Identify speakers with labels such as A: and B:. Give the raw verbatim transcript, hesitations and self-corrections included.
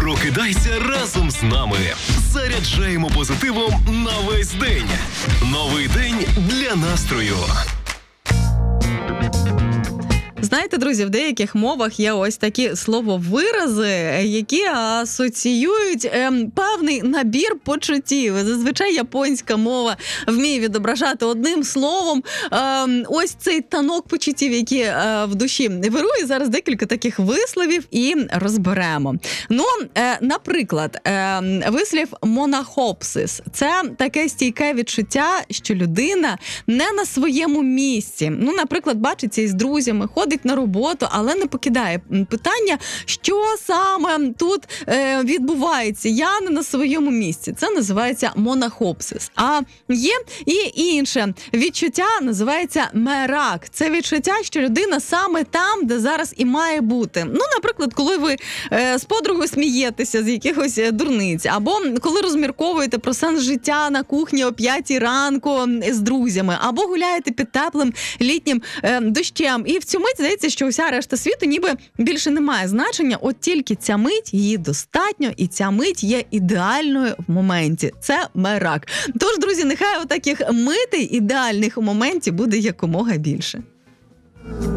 A: Прокидайся разом з нами. Заряджаємо позитивом на весь день. Новий день для настрою.
B: Знаєте, друзі, в деяких мовах є ось такі слововирази, які асоціюють е, певний набір почуттів. Зазвичай японська мова вміє відображати одним словом е, ось цей танок почуттів, які е, в душі вирує. Зараз декілька таких висловів і розберемо. Ну, е, наприклад, е, вислів монахопсис – це таке стійке відчуття, що людина не на своєму місці. Ну, наприклад, бачиться із друзями, ходить на роботу, але не покидає питання, що саме тут е, відбувається. Я не на своєму місці. Це називається монахопсис. А є і інше відчуття, називається мерак. Це відчуття, що людина саме там, де зараз і має бути. Ну, наприклад, коли ви е, з подругою смієтеся з якихось дурниць, або коли розмірковуєте про сенс життя на кухні о п'ятій ранку з друзями, або гуляєте під теплим літнім е, дощем. І в цю мить здається, що уся решта світу ніби більше не має значення, от тільки ця мить, її достатньо, і ця мить є ідеальною в моменті. Це мерак. Тож, друзі, нехай отаких митей ідеальних у моменті буде якомога більше.